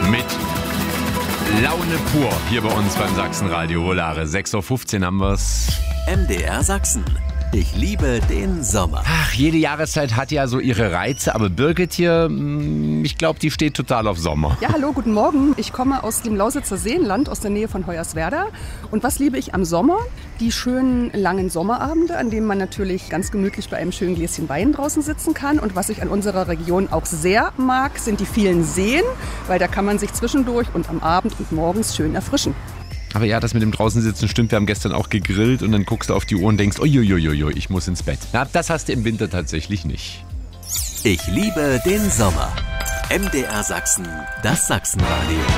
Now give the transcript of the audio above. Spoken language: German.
mit Laune pur hier bei uns beim Sachsenradio Volare. 6.15 Uhr haben wir's. MDR Sachsen. Ich liebe den Sommer. Ach, jede Jahreszeit hat ja so ihre Reize, aber Birgit hier, ich glaube, die steht total auf Sommer. Ja, hallo, guten Morgen. Ich komme aus dem Lausitzer Seenland, aus der Nähe von Hoyerswerda. Und was liebe ich am Sommer? Die schönen langen Sommerabende, an denen man natürlich ganz gemütlich bei einem schönen Gläschen Wein draußen sitzen kann. Und was ich an unserer Region auch sehr mag, sind die vielen Seen, weil da kann man sich zwischendurch und am Abend und morgens schön erfrischen. Aber ja, das mit dem draußen sitzen stimmt. Wir haben gestern auch gegrillt und dann guckst du auf die Uhr und denkst, uiuiui, ich muss ins Bett. Na, das hast du im Winter tatsächlich nicht. Ich liebe den Sommer. MDR Sachsen, das Sachsenradio.